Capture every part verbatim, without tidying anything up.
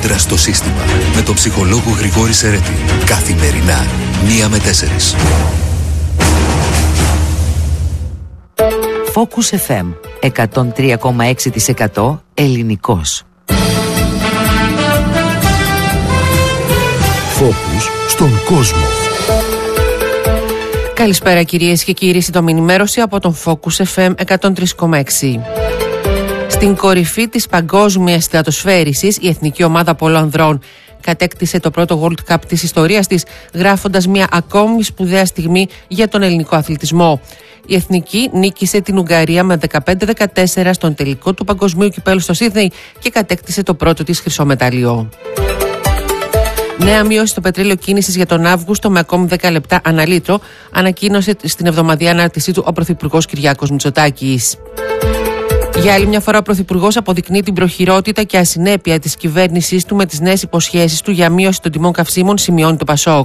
Κόντρα στο σύστημα. Με τον ψυχολόγο Γρηγόρη Σερέτη. Καθημερινά, μία με τέσσερις. Focus εφ εμ εκατόν τρία κόμμα έξι τοις εκατό ελληνικός. Focus στον κόσμο. Καλησπέρα κυρίες και κύριοι, σύντομη ενημέρωση από τον Focus εφ εμ εκατόν τρία κόμμα έξι. Στην κορυφή της παγκόσμιας στρατοσφαίρισης, η εθνική ομάδα πολλοανδρών κατέκτησε το πρώτο World Cup της ιστορίας της, γράφοντας μια ακόμη σπουδαία στιγμή για τον ελληνικό αθλητισμό. Η εθνική νίκησε την Ουγγαρία με δεκαπέντε δεκατέσσερα στον τελικό του παγκοσμίου κυπέλλου στο Σίδνεϊ και κατέκτησε το πρώτο της χρυσό μετάλλιο. Νέα μείωση στο πετρέλαιο κίνησης για τον Αύγουστο με ακόμη δέκα λεπτά ανά λίτρο, ανακοίνωσε στην εβδομαδιαία ανάρτησή του ο Πρωθυπουργός Κυριάκος Μητσοτάκης. Για άλλη μια φορά, ο Πρωθυπουργός αποδεικνύει την προχειρότητα και ασυνέπεια της κυβέρνησής του με τις νέες υποσχέσεις του για μείωση των τιμών καυσίμων, σημειώνει το Πασόκ.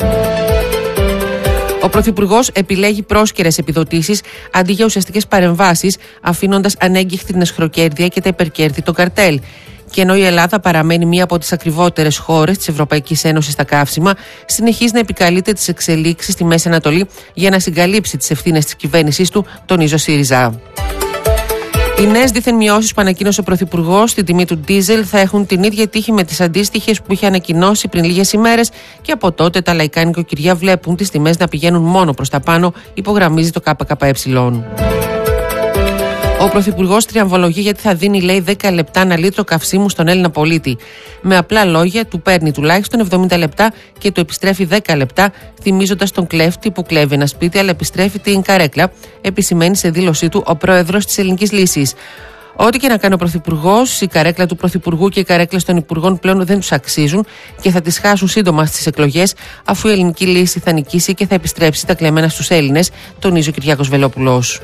Ο Πρωθυπουργός επιλέγει πρόσκαιρες επιδοτήσεις αντί για ουσιαστικές παρεμβάσεις, αφήνοντας ανέγκυχτη την εσχροκέρδεια και τα υπερκέρδη των καρτέλ. Και ενώ η Ελλάδα παραμένει μία από τις ακριβότερες χώρες της Ευρωπαϊκής Ένωσης στα καύσιμα, συνεχίζει να επικαλείται τις εξελίξεις στη Μέση Ανατολή για να συγκαλύψει τις ευθύνες της κυβέρνησής του, τονίζει ο ΣΥΡΙΖΑ. Οι νέες δίθεν μειώσεις που ανακοίνωσε ο Πρωθυπουργός στην τιμή του ντίζελ θα έχουν την ίδια τύχη με τις αντίστοιχες που είχε ανακοινώσει πριν λίγες ημέρες και από τότε τα λαϊκά νοικοκυριά βλέπουν τις τιμές να πηγαίνουν μόνο προς τα πάνω, υπογραμμίζει το ΚΚΕ. Ο Πρωθυπουργός τριαμβολογεί γιατί θα δίνει, λέει, δέκα λεπτά ανά λίτρο καυσίμου στον Έλληνα πολίτη. Με απλά λόγια, του παίρνει τουλάχιστον εβδομήντα λεπτά και του επιστρέφει δέκα λεπτά, θυμίζοντας τον κλέφτη που κλέβει ένα σπίτι, αλλά επιστρέφει την καρέκλα, επισημαίνει σε δήλωσή του ο πρόεδρος της Ελληνικής Λύσης. Ό,τι και να κάνει ο Πρωθυπουργός, η καρέκλα του Πρωθυπουργού και οι καρέκλες των Υπουργών πλέον δεν τους αξίζουν και θα τις χάσουν σύντομα στις εκλογές, αφού η Ελληνική Λύση θα νικήσει και θα επιστρέψει τα κλεμμένα στους Έλληνες, τονίζει ο Κυριάκος Βελόπουλος.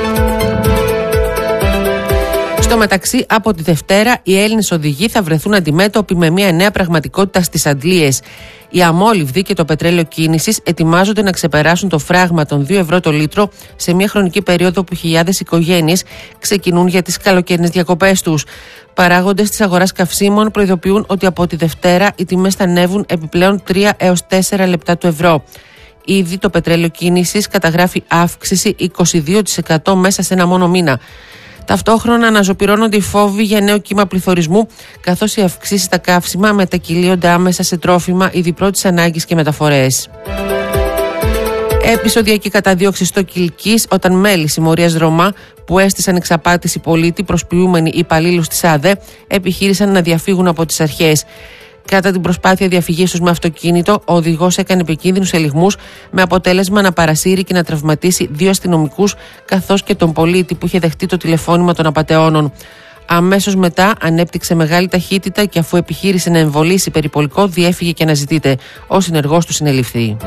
Στο μεταξύ, από τη Δευτέρα, οι Έλληνες οδηγοί θα βρεθούν αντιμέτωποι με μια νέα πραγματικότητα στις αντλίες. Οι αμόλυβδοι και το πετρέλαιο κίνησης ετοιμάζονται να ξεπεράσουν το φράγμα των δύο ευρώ το λίτρο σε μια χρονική περίοδο που χιλιάδες οικογένειες ξεκινούν για τις καλοκαιρινές διακοπές τους. Παράγοντες της αγοράς καυσίμων προειδοποιούν ότι από τη Δευτέρα οι τιμές θα ανέβουν επιπλέον τρία έως τέσσερα λεπτά του ευρώ. Ήδη το πετρέλαιο κίνησης καταγράφει αύξηση είκοσι δύο τοις εκατό μέσα σε ένα μόνο μήνα. Ταυτόχρονα αναζωπυρώνονται οι φόβοι για νέο κύμα πληθωρισμού, καθώς οι αυξήσεις στα καύσιμα μετακυλίονται άμεσα σε τρόφιμα ήδη πρώτης ανάγκης και μεταφορές. Επεισοδιακή καταδίωξη στο Κιλκής όταν μέλη συμμορίας Ρωμά που έστησαν εξαπάτηση πολίτη προσποιούμενοι υπαλλήλους της ΑΔΕ επιχείρησαν να διαφύγουν από τις αρχές. Κατά την προσπάθεια διαφυγής τους με αυτοκίνητο, ο οδηγός έκανε επικίνδυνους ελιγμούς με αποτέλεσμα να παρασύρει και να τραυματίσει δύο αστυνομικούς καθώς και τον πολίτη που είχε δεχτεί το τηλεφώνημα των απατεώνων. Αμέσως μετά ανέπτυξε μεγάλη ταχύτητα και αφού επιχείρησε να εμβολήσει περιπολικό, διέφυγε και αναζητείται. Ο συνεργός του συνελήφθη.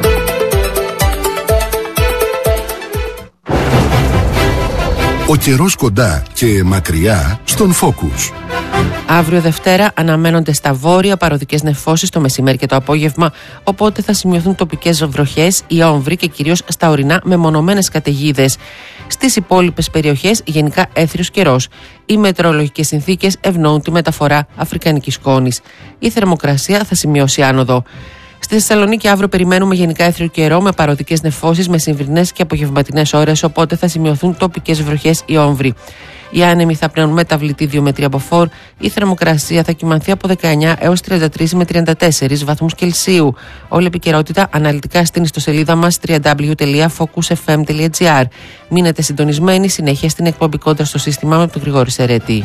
Ο καιρός κοντά και μακριά στον Focus. Αύριο Δευτέρα αναμένονται στα βόρεια παροδικές νεφώσεις το μεσημέρι και το απόγευμα, οπότε θα σημειωθούν τοπικές βροχές, η όμβρη και κυρίως στα ορεινά μεμονωμένες καταιγίδες. Στις υπόλοιπες περιοχές γενικά έθριος καιρός. Οι μετεωρολογικές συνθήκες ευνοούν τη μεταφορά αφρικανικής σκόνης. Η θερμοκρασία θα σημειώσει άνοδο. Στη Θεσσαλονίκη αύριο περιμένουμε γενικά έθριο καιρό με παροδικές νεφώσεις με συμβρινές και απογευματινές ώρες, οπότε θα σημειωθούν τοπικές βροχές ή όμβροι. Οι άνεμοι θα πνέουν μεταβλητή δύο με τρία από φορ. Η θερμοκρασία θα κυμανθεί από δεκαεννιά έως τριάντα τρεις με τριάντα τέσσερις βαθμούς Κελσίου. Όλη επικαιρότητα αναλυτικά στην ιστοσελίδα μας double-u double-u double-u τελεία focus f m τελεία g r. Μείνετε συντονισμένοι, συνέχεια στην εκπομπή Κόντρα στο σύστημα με τον Γρηγόρη Σερέτη.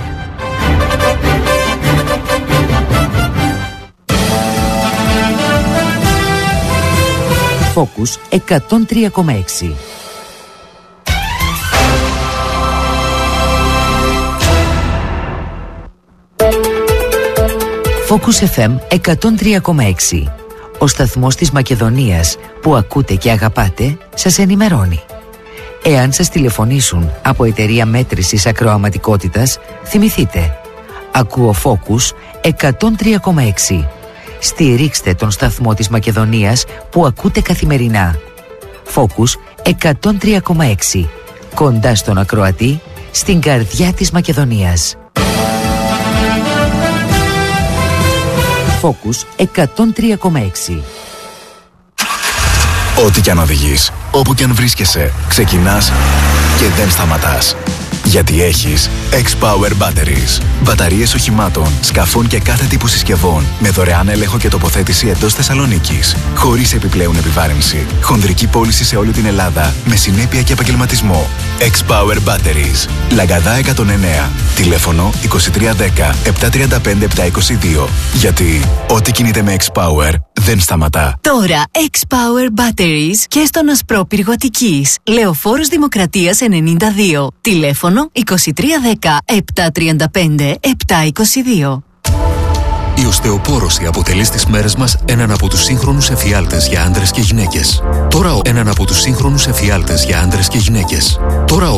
Focus εκατόν τρία κόμμα έξι. Focus εφ εμ εκατόν τρία κόμμα έξι. Ο σταθμός της Μακεδονίας που ακούτε και αγαπάτε σας ενημερώνει. Εάν σας τηλεφωνήσουν από εταιρεία μέτρησης ακροαματικότητας, θυμηθείτε. Ακούω Focus εκατόν τρία κόμμα έξι. Στηρίξτε τον σταθμό της Μακεδονίας που ακούτε καθημερινά. Focus εκατόν τρία κόμμα έξι. Κοντά στον ακροατή, στην καρδιά της Μακεδονίας. Focus εκατόν τρία κόμμα έξι. Ό,τι κι αν οδηγείς, όπου κι αν βρίσκεσαι, ξεκινάς και δεν σταματάς. Γιατί έχεις X-Power Batteries. Μπαταρίες οχημάτων, σκαφών και κάθε τύπου συσκευών με δωρεάν έλεγχο και τοποθέτηση εντός Θεσσαλονίκης. Χωρίς επιπλέον επιβάρυνση. Χονδρική πώληση σε όλη την Ελλάδα με συνέπεια και επαγγελματισμό. X-Power Batteries. Λαγκαδά εκατόν εννέα. Τηλέφωνο είκοσι τρία δέκα επτακόσια τριάντα πέντε επτακόσια είκοσι δύο. Γιατί ό,τι κινείται με X-Power δεν σταματά. Τώρα X-Power Batteries και στον Ασπρόπυργο Αττικής. Λεωφόρος Δημοκρατίας ενενήντα δύο. Τηλέφωνο είκοσι τρία δέκα επτακόσια τριάντα πέντε επτακόσια είκοσι δύο. Η οστεοπόρωση αποτελεί στις μέρες μας έναν από τους σύγχρονους εφιάλτες για άντρες και γυναίκες. Τώρα έναν από τους σύγχρονους εφιάλτες για άντρες και γυναίκες. Τώρα